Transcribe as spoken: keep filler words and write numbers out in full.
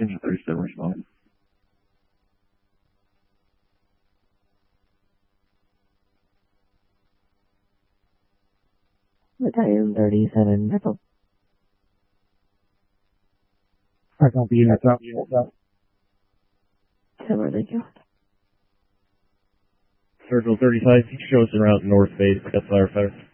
Engine thirty-seven responding. Battalion thirty-seven, Echo. I copy you. That's out. Silver, thank you. Circle thirty-five, show us around north base, got firefighter.